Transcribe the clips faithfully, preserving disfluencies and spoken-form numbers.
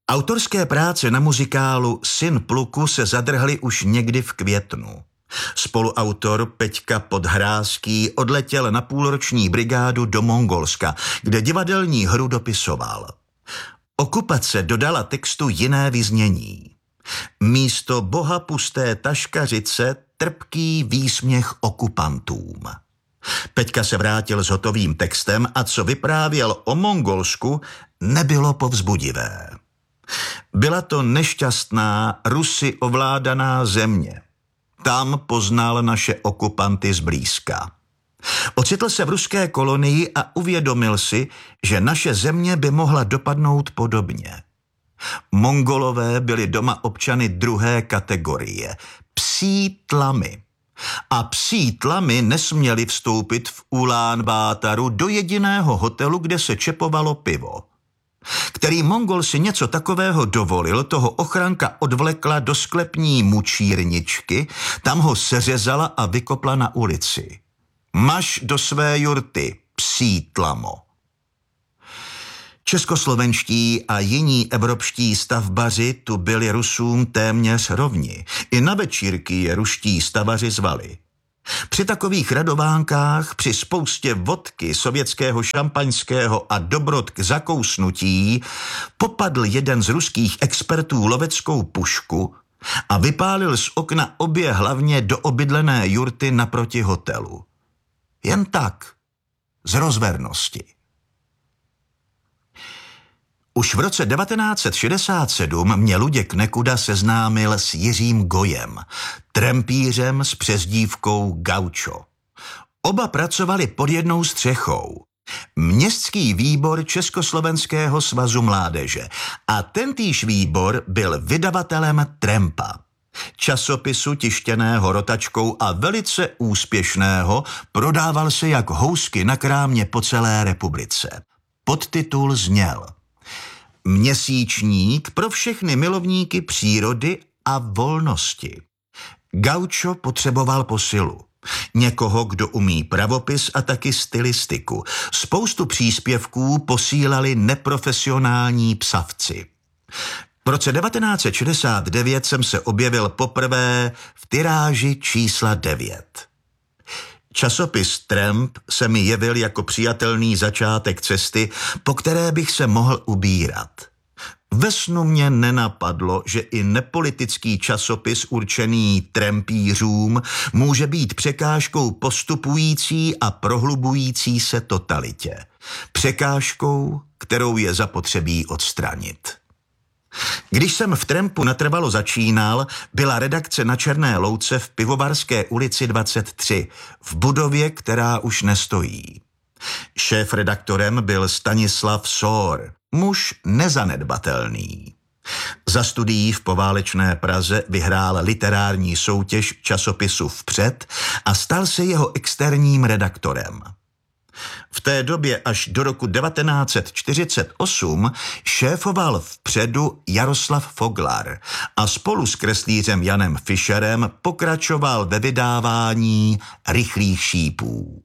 Autorské práce na muzikálu Syn pluku se zadrhly už někdy v květnu. Spoluautor Peťka Podhrázký odletěl na půlroční brigádu do Mongolska, kde divadelní hru dopisoval. Okupace dodala textu jiné vyznění. Místo boha pusté taškařice trpký výsměch okupantům. Peťka se vrátil s hotovým textem a co vyprávěl o Mongolsku, nebylo povzbudivé. Byla to nešťastná, Rusy ovládaná země. Tam poznal naše okupanty zblízka. Ocitl se v ruské kolonii a uvědomil si, že naše země by mohla dopadnout podobně. Mongolové byli doma občany druhé kategorie, psí tlamy. A psí tlamy nesměli vstoupit v Ulán Bátaru do jediného hotelu, kde se čepovalo pivo. Který Mongol si něco takového dovolil, toho ochranka odvlekla do sklepní mučírničky, tam ho seřezala a vykopla na ulici. Maš do své jurty, psí tlamo. Českoslovenští a jiní evropští stavbaři tu byli Rusům téměř rovni. I na večírky je ruští stavaři zvali. Při takových radovánkách, při spoustě vodky, sovětského šampaňského a dobrot k zakousnutí, popadl jeden z ruských expertů loveckou pušku a vypálil z okna obě hlavně do obydlené jurty naproti hotelu. Jen tak, z rozvernosti. Už v roce devatenáct set šedesát sedm mě Luděk Nekuda seznámil s Jiřím Gojem, trampířem s přezdívkou Gaucho. Oba pracovali pod jednou střechou. Městský výbor Československého svazu mládeže a tentýž výbor byl vydavatelem Trampa, časopisu tištěného rotačkou a velice úspěšného, prodával se jak housky na krámě po celé republice. Podtitul zněl Měsíčník pro všechny milovníky přírody a volnosti. Gaucho potřeboval posilu. Někoho, kdo umí pravopis a taky stylistiku. Spoustu příspěvků posílali neprofesionální psavci. V roce devatenáct set šedesát devět jsem se objevil poprvé v tiráži čísla devět. Časopis Tramp se mi jevil jako přijatelný začátek cesty, po které bych se mohl ubírat. Ve snu mě nenapadlo, že i nepolitický časopis určený trampířům může být překážkou postupující a prohlubující se totalitě. Překážkou, kterou je zapotřebí odstranit. Když jsem v Trampu natrvalo začínal, byla redakce na Černé louce v Pivovarské ulici dvacet tři, v budově, která už nestojí. Šéfredaktorem byl Stanislav Sór, muž nezanedbatelný. Za studií v poválečné Praze vyhrál literární soutěž časopisu Vpřed a stal se jeho externím redaktorem. V té době až do roku devatenáct set čtyřicet osm šéfoval Vpředu Jaroslav Foglar a spolu s kreslířem Janem Fischerem pokračoval ve vydávání Rychlých šípů.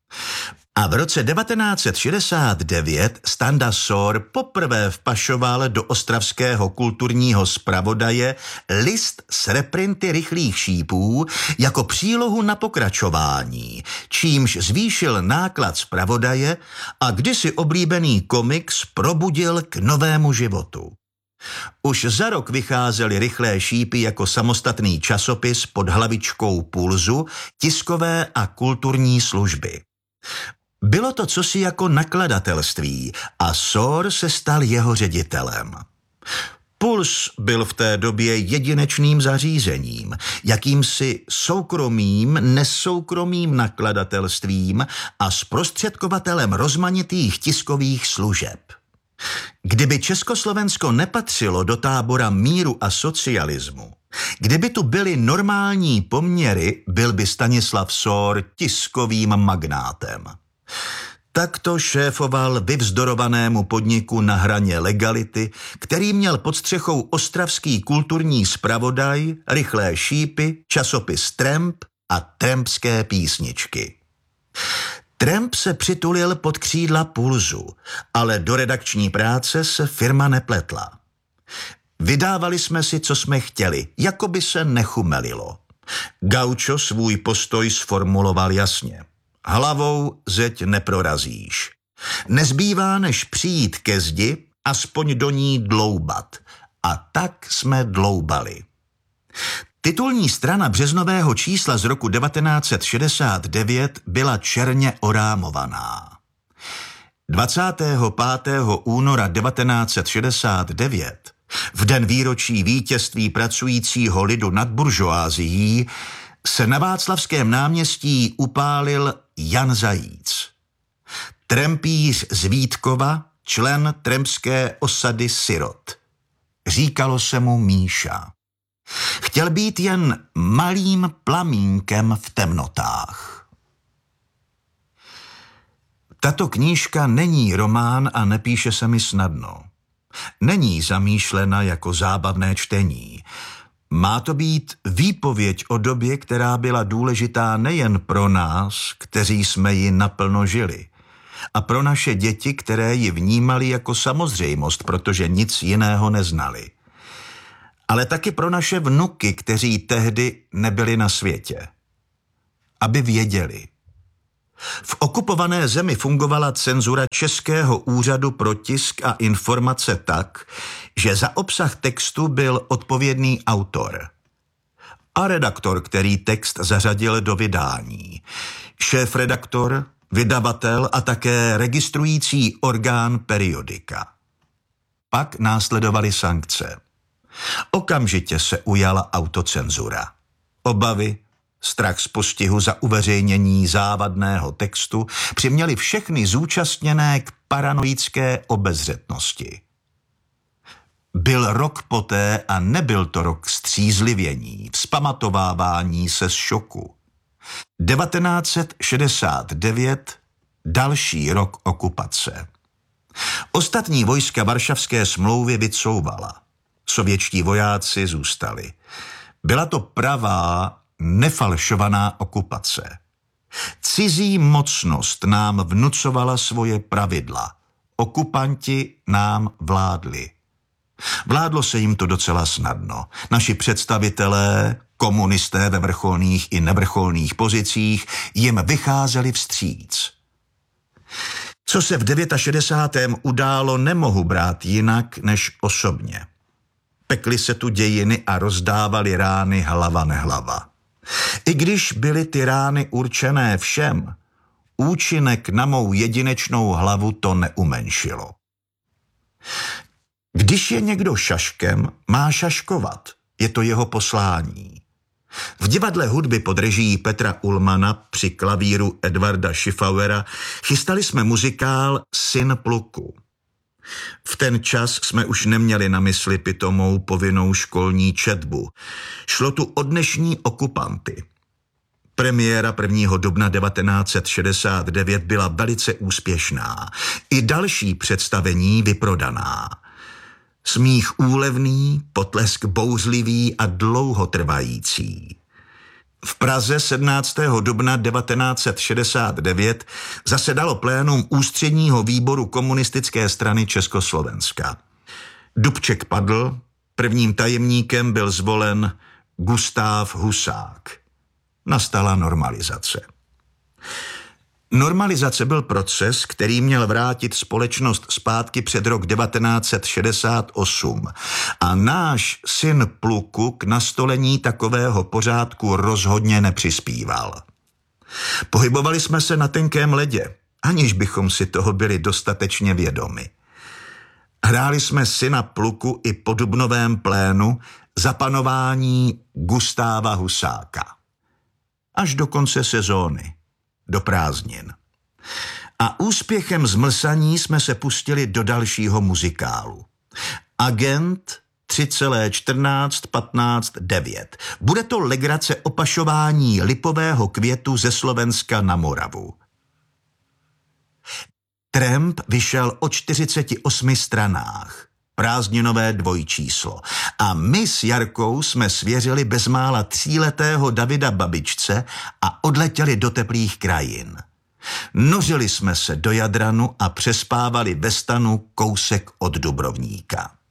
A v roce devatenáct set šedesát devět Standa Sór poprvé vpašoval do ostravského kulturního zpravodaje list s reprinty Rychlých šípů jako přílohu na pokračování, čímž zvýšil náklad zpravodaje a kdysi oblíbený komiks probudil k novému životu. Už za rok vycházely Rychlé šípy jako samostatný časopis pod hlavičkou Pulzu, tiskové a kulturní služby. Bylo to cosi jako nakladatelství a Sór se stal jeho ředitelem. Puls byl v té době jedinečným zařízením, jakýmsi soukromým, nesoukromým nakladatelstvím a zprostředkovatelem rozmanitých tiskových služeb. Kdyby Československo nepatřilo do tábora míru a socialismu, kdyby tu byly normální poměry, byl by Stanislav Sór tiskovým magnátem. Takto šéfoval vyvzdorovanému podniku na hraně legality, který měl pod střechou ostravský kulturní zpravodaj, Rychlé šípy, časopis Tramp a trampské písničky. Tramp se přitulil pod křídla Pulzu, ale do redakční práce se firma nepletla. Vydávali jsme si, co jsme chtěli, jako by se nechumelilo. Gaucho svůj postoj sformuloval jasně. Hlavou zeď neprorazíš. Nezbývá, než přijít ke zdi, aspoň do ní dloubat. A tak jsme dloubali. Titulní strana březnového čísla z roku devatenáct set šedesát devět byla černě orámovaná. dvacátého pátého února devatenáct set šedesát devět, v den výročí vítězství pracujícího lidu nad buržoázií, se na Václavském náměstí upálil Jan Zajíc. Trempíř z Vítkova, člen tremské osady Sirot. Říkalo se mu Míša. Chtěl být jen malým plamínkem v temnotách. Tato knížka není román a nepíše se mi snadno. Není zamýšlena jako zábavné čtení. Má to být výpověď o době, která byla důležitá nejen pro nás, kteří jsme ji naplno žili, a pro naše děti, které ji vnímali jako samozřejmost, protože nic jiného neznali, ale taky pro naše vnuky, kteří tehdy nebyli na světě. Aby věděli. V okupované zemi fungovala cenzura Českého úřadu pro tisk a informace tak, že za obsah textu byl odpovědný autor a redaktor, který text zařadil do vydání, šéfredaktor, vydavatel a také registrující orgán periodika. Pak následovaly sankce. Okamžitě se ujala autocenzura. Obavy, strach z postihu za uveřejnění závadného textu přiměli všechny zúčastněné k paranoické obezřetnosti. Byl rok poté a nebyl to rok střízlivění, vzpamatovávání se z šoku. devatenáct set šedesát devět, další rok okupace. Ostatní vojska Varšavské smlouvy vycouvala. Sovětští vojáci zůstali. Byla to pravá, nefalšovaná okupace. Cizí mocnost nám vnucovala svoje pravidla. Okupanti nám vládli. Vládlo se jim to docela snadno. Naši představitelé, komunisté ve vrcholných i nevrcholných pozicích, jim vycházeli vstříc. Co se v šedesátém devátém událo, nemohu brát jinak než osobně. Pekly se tu dějiny a rozdávaly rány hlava nehlava. I když byly ty rány určené všem, účinek na mou jedinečnou hlavu to neumenšilo. Když je někdo šaškem, má šaškovat. Je to jeho poslání. V divadle hudby pod režií Petra Ullmana při klavíru Edvarda Schiffauera chystali jsme muzikál Syn pluku. V ten čas jsme už neměli na mysli pitomou povinnou školní četbu. Šlo tu o dnešní okupanty. Premiéra prvního dubna devatenáct set šedesát devět byla velice úspěšná. I další představení vyprodaná. Smích úlevný, potlesk bouřlivý a dlouhotrvající. V Praze sedmnáctého dubna devatenáct set šedesát devět zasedalo plénum ústředního výboru komunistické strany Československa. Dubček padl, prvním tajemníkem byl zvolen Gustáv Husák. Nastala normalizace. Normalizace byl proces, který měl vrátit společnost zpátky před rok devatenáct set šedesát osm a náš Syn pluku k nastolení takového pořádku rozhodně nepřispíval. Pohybovali jsme se na tenkém ledě, aniž bychom si toho byli dostatečně vědomi. Hráli jsme Syna pluku i po dubnovém plénu za panování Gustáva Husáka. Až do konce sezóny. Do prázdnin. A úspěchem zmlsaní jsme se pustili do dalšího muzikálu. Agent tři čtrnáct patnáct devět. Bude to legrace o pašování lipového květu ze Slovenska na Moravu. Tramp vyšel o čtyřiceti osmi stranách. Prázdninové dvojčíslo. A my s Jarkou jsme svěřili bezmála tříletého Davida babičce a odletěli do teplých krajin. Nořili jsme se do Jadranu a přespávali ve stanu kousek od Dubrovníka.